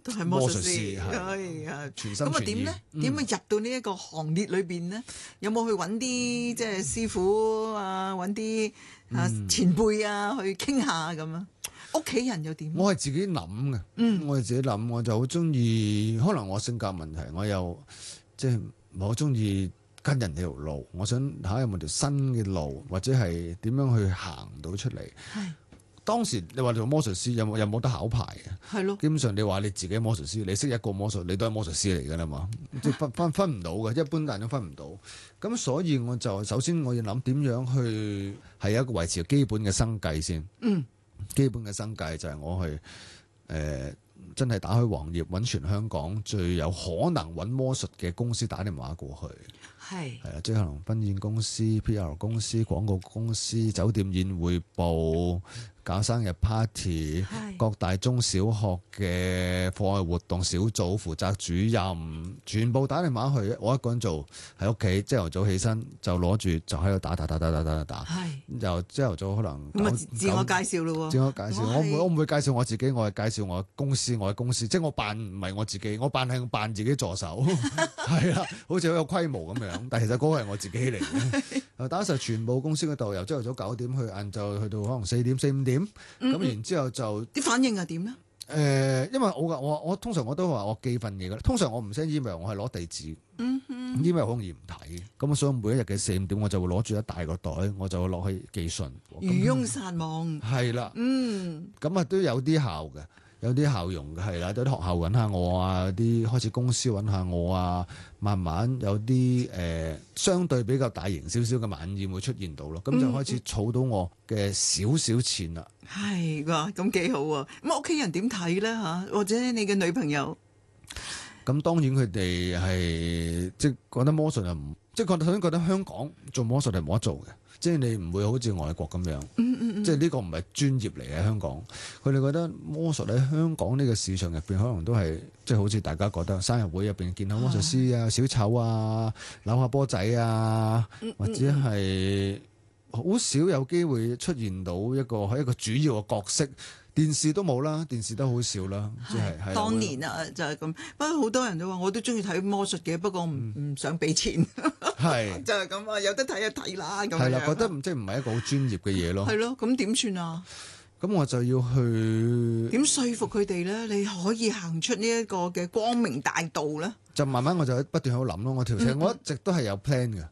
都係魔術師， 係係全心全意。 咁啊點咧？點樣入到呢一個行列裏邊咧？有冇去揾啲即係師傅啊，揾啲前輩啊去傾下咁啊？屋企人又點？ 我係自己諗嘅，我係自己諗，我就好中意，可能我性格問題，我又即係唔係好中意跟人哋條路，我想睇下有冇條新嘅路，或者係點樣去行到出嚟。 係當時你話做魔術師有冇得考牌嘅？ 係咯， 基本上你話你自己魔術師，你識一個魔術，你都係魔術師嚟㗎啦嘛，即係分唔到嘅，一般大人都分唔到。咁所以我就首先我要諗點樣去係一個維持基本嘅生計先。基本嘅生計就係我去真係打開黃頁揾全香港最有可能揾魔術嘅公司打電話過去。 係係啊，即係可能婚宴公司、PR 公司、廣告公司、酒店宴會部、搞生日 party、各大中小學嘅課外活動小組負責主任，全部打電話去，我一個人做喺屋企，朝頭早起身就攞住就喺度打， 係由朝頭早可能咁啊，自我介紹咯喎， 自我介紹，我唔會介紹我自己，我係介紹我公司，即係我扮唔係我自己，我係扮自己助手，係啦，好似好有規模咁樣，但其實嗰個係我自己嚟嘅。打實全部公司嗰度，由朝頭早9點去晏晝去到可能4點4、5點，咁然之後就啲反應係點咧？ 因為我通常我都話我寄份嘢㗎啦，通常我唔 send email，我係攞地址，email 好容易唔睇，咁所以每一日嘅4、5點我就會攞住一大個袋，我就會落去寄信， 漁翁撒網係啦，咁啊都有啲效嘅。有啲效用嘅係啦，有啲學校揾下我啊，有啲開始公司揾下我啊，慢慢有啲相對比較大型少少嘅晚宴會出現到咯，咁就開始儲到我嘅少少錢啦。 係㗎，咁幾好喎！咁屋企人點睇咧嚇？或者你嘅女朋友？ 咁當然佢哋係即係覺得魔術係唔，即係首先覺得香港做魔術係冇得做嘅。即係你唔會好似外國咁樣，即係呢個唔係專業嚟嘅香港。佢哋覺得魔術喺香港呢個市場入邊，可能都係即係好似大家覺得生日會入邊見到魔術師啊、小丑啊、扭下波仔啊，或者係好少有機會出現到一個主要嘅角色。電視都冇啦，電視都好少啦，即係當年啊就係咁。不過好多人都話我都中意睇魔術嘅，不過唔想俾錢，係就係咁啊！有得睇就睇啦，咁係啦，覺得即係唔係一個好專業嘅嘢咯。 係咯，咁點算啊？ 咁我就要去點說服佢哋咧？你可以行出呢一個嘅光明大道咧？ 就慢慢我就不斷喺度諗咯。我條車我一直都係有 plan 嘅。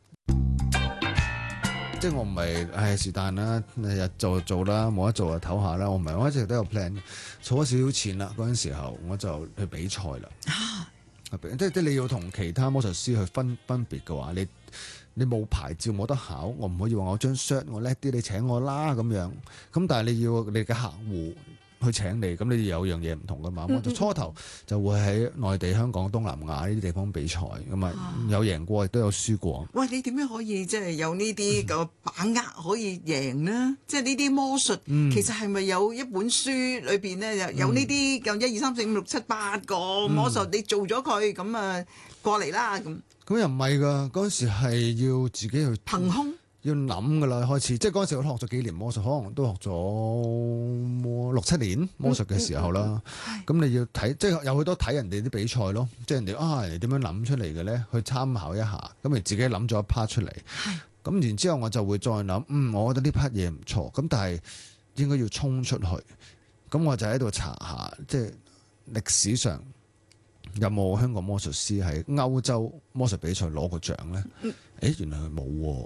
即係我唔係是但啦，日做就做啦，冇得做就唞下啦。我唔係，我一直都有 plan，儲咗少少錢啦。嗰陣時候我就去比賽啦。即係你要同其他魔術師去分別嘅話，你冇牌照冇得考，我唔可以話我張 shirt 我叻啲，你請我啦咁樣。咁但係你要你嘅客戶去請你，咁你有樣嘢唔同噶嘛。我就初頭就會喺內地、香港、東南亞呢啲地方比賽，咁啊有贏過，亦都有輸過。 喂，你點樣可以即係有呢啲嘅把握可以贏呢？即係呢啲魔術，其實係咪有一本書裏邊咧有呢啲咁1、2、3、4、5、6、7、8個魔術？你做咗佢咁啊過嚟啦咁。 咁又唔係㗎，嗰陣時係要自己去憑空。 要諗㗎啦，開始即係嗰陣時我學咗幾年魔術，可能都學咗6、7年魔術嘅時候啦。咁你要睇，即係有好多睇人哋啲比賽咯，即係人哋點樣諗出嚟嘅咧？去參考一下，咁你自己諗咗一 part 出嚟。咁然之後我就會再諗，我覺得呢 part 嘢唔錯，咁但係應該要衝出去。咁我就喺度查下，即係歷史上有冇香港魔術師喺歐洲魔術比賽攞過獎咧？原來佢冇喎。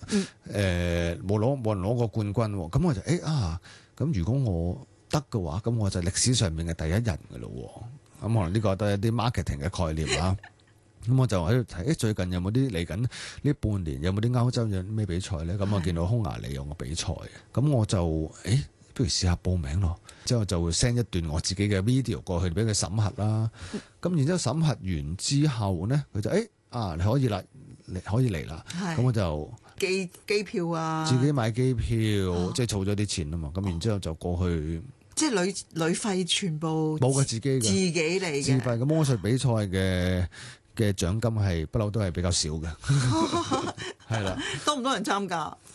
冇人攞過冠軍喎，咁我就咁如果我得嘅話，咁我就歷史上面嘅第一人嘅咯喎，咁可能呢個都係一啲 marketing 嘅概念啦。咁我就喺度睇，最近有冇啲嚟緊呢半年有冇啲歐洲有咩比賽咧？咁我見到匈牙利有個比賽，咁我就不如試下報名咯。之後就會 send 一段我自己嘅 video 過去俾佢審核啦。咁然之後審核完之後咧，佢就你可以啦，你可以嚟啦。咁我就機票啊， 自己買機票，即係儲咗啲錢啊嘛。咁然之後就過去，即係旅費全部冇嘅，自己嚟嘅。 自費嘅魔術比賽嘅獎金係不嬲都係比較少嘅，係啦。 多唔多人參加？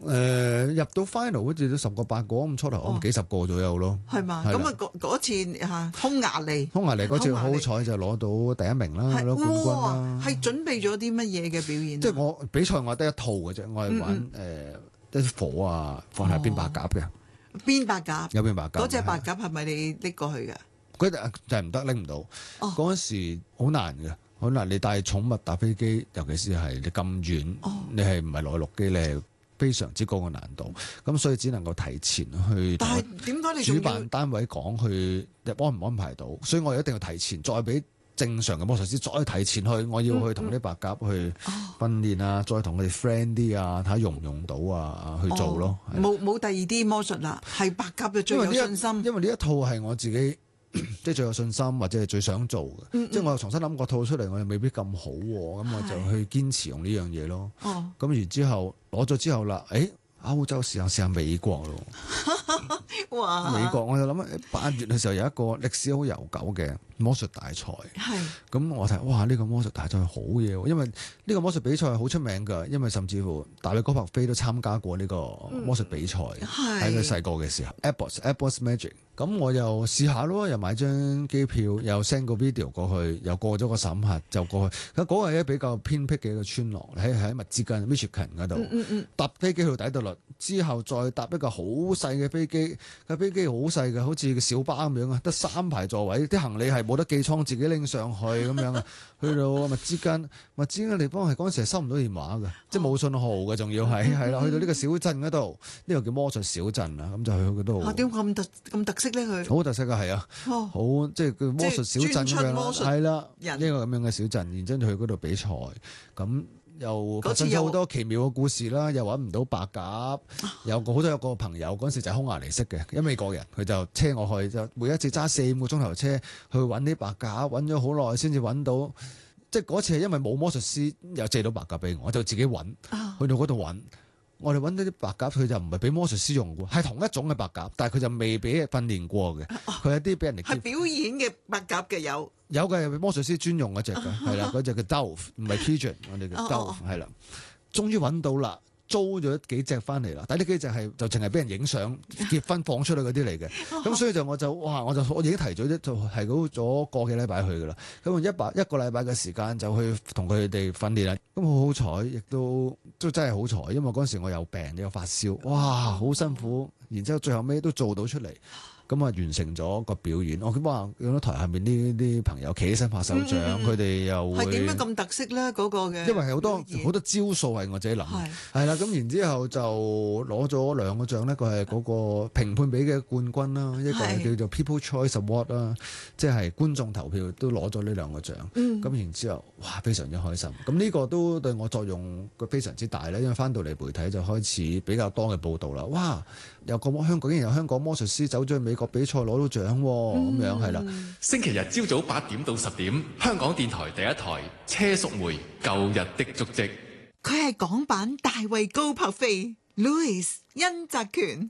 入到 final 好似都10個8個咁，初頭我幾十個左右咯。 係嘛？ 係啦咁啊嗰次嚇匈牙利， 匈牙利嗰次好彩就攞到第一名啦，攞冠軍啦。 係準備咗啲乜嘢嘅表演？ 即係我比賽我得一套嘅啫，我係玩啲火啊，放喺邊白鴿嘅。 邊白鴿？ 有邊白鴿？ 嗰隻白鴿係咪你拎過去㗎？ 嗰隻就係唔得，拎唔到。嗰陣時好難嘅，好難。你帶寵物搭飛機，尤其是係你咁遠，你係唔係內陸機，你係非常之高嘅難度。咁所以只能夠提前去。 但係點解你主辦單位講去安唔安排到？所以我一定要提前，再俾正常嘅魔術師再提前去。我要去同啲白鴿去訓練啊，再同佢哋 friend 啲啊，睇下用唔用到啊，去做咯。 冇第二啲魔術啦，係白鴿就最有信心。 因為呢一套係我自己。即係最有信心或者係最想做嘅，即係我又重新諗個套出嚟，我又未必咁好喎，咁我就去堅持用呢樣嘢咯。咁然之後攞咗之後啦，歐洲試下美國咯。 哇！ 美國我就諗8月嘅時候有一個歷史好悠久嘅魔術大賽。咁我睇哇呢個魔術大賽好嘢喎，因為呢個魔術比賽係好出名㗎，因為甚至乎大衛哥柏飛都參加過呢個魔術比賽，喺佢細個嘅時候。Abbott Magic。咁我又試下咯，又買張機票，又 send 個 video 過去，又過咗個審核，就過去。咁嗰個係比較偏僻嘅一個村落，喺密芝根 Michigan 嗰度。搭飛機去底特律，之後再搭一個好細嘅飛機，個飛機好細嘅，好似個小巴咁樣啊，得3排座位，啲行李係冇得寄倉，自己拎上去咁樣啊。去到密芝根嘅地方係嗰陣時係收唔到電話嘅，即係冇信號嘅，仲要係啦。去到呢個小鎮嗰度，呢個叫魔術小鎮啊，咁就去嗰度。 點咁特色咧？佢好特色㗎，係啊，好即係叫魔術小鎮咁樣啦，係啦，呢個咁樣嘅小鎮，然之後去嗰度比賽，咁又發生咗好多奇妙嘅故事啦，又揾唔到白鴿，有個朋友嗰陣時就係匈牙利識嘅，一美國人，佢就車我去，就每一次揸4-5個鐘頭車去揾啲白鴿，揾咗好耐先至揾到，即係嗰次係因為冇魔術師又借到白鴿俾我，我就自己揾，去到嗰度揾。我哋揾到啲白鴿，佢就唔係俾魔術師用嘅，係同一種嘅白鴿，但係佢就未俾訓練過嘅。佢有啲俾人哋係表演嘅白鴿嘅有嘅係魔術師專用嗰隻嘅，係啦，嗰隻叫 Dove， 唔係 Pigeon， 我哋叫 Dove， 係啦。終於揾到啦，租咗幾隻翻嚟啦，但係呢幾隻係就淨係俾人影相、結婚放出去嗰啲嚟嘅。咁所以我已經提早就提早咗個幾禮拜去㗎啦。咁一個禮拜嘅時間就去同佢哋訓練啦。咁好彩，亦都真係好彩，因為嗰陣時我有病，有發燒，哇，好辛苦。然之後最後尾都做到出嚟。咁啊，完成咗個表演。我哇，見到台下面呢啲朋友企起身拍手掌，佢哋又會係點樣咁特色咧？嗰個嘅因為係好多招數係我自己諗，係啦。咁然之後就攞咗2個獎，一個係嗰個評判俾嘅冠軍啦，一個係叫做 People Choice Award 啦，即係觀眾投票都攞咗呢2個獎。咁然之後，哇，非常之開心。咁呢個都對我作用非常之大咧，因為翻到嚟媒體就開始比較多嘅報導啦。哇！有個香港竟然有香港魔術師走咗去美國比賽攞到獎喎，咁樣係啦。 星期日朝早8點到10點，香港電台第一台車淑梅舊日的足跡。 佢係港版大衛高柏飛 Louis 甄澤權。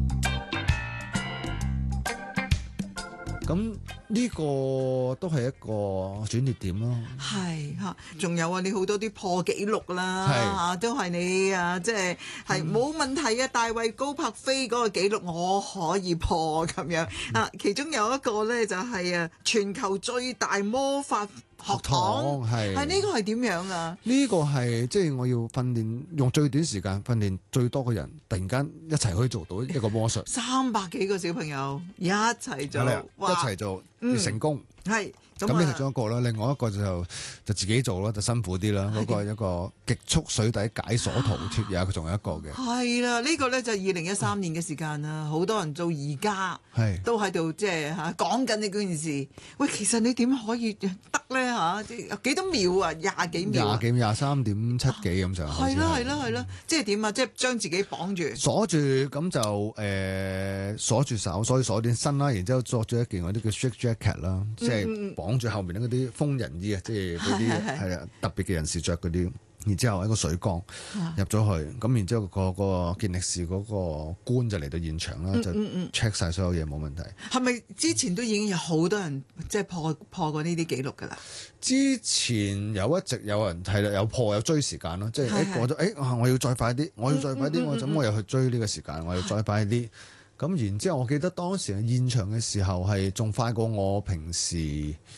咁呢個都係一個轉捩點咯。 係嚇，仲有啊！你好多啲破紀錄啦，都係你啊！即係冇問題嘅。大衛高柏飛嗰個紀錄我可以破咁樣啊！其中有一個咧就係全球最大魔法學堂，係呢個係點樣啊？呢個係即係我要訓練，用最短時間訓練最多嘅人，突然間一齊可以做到一個魔術。 300幾個小朋友一齊做， 一齊做，成功。 係。 咁呢係其中一個啦，另外一個就自己做啦，就辛苦啲啦。嗰個係一個極速水底解鎖逃脫，有佢仲有一個嘅。係啦，呢個咧就2013年嘅時間啦，好多人做而家都喺度即係嚇講緊呢件事。喂，其實你點可以得咧嚇？幾多秒啊？20幾秒 ？23.7幾咁上下。 係啦，即係點啊？即係將自己綁住， 鎖住咁就鎖住手，所以鎖斷身啦，然之後作咗一件嗰啲叫 straight jacket 啦，即係綁住後面嗰啲瘋人衣啊，即係嗰啲係啊特別嘅人士着嗰啲。 然之後喺個水缸啊入咗去，咁然之後個健力士嗰個官就嚟到現場啦，就 check 晒所有嘢冇問題。 係咪之前都已經有好多人即係破過呢啲記錄㗎啦？ 之前一直有人係啦，有破有追時間咯，即係係過咗我要再快啲，我要再快啲，我又去追呢個時間，我要再快啲。咁然之後，我記得當時喺現場嘅時候係仲快過我平時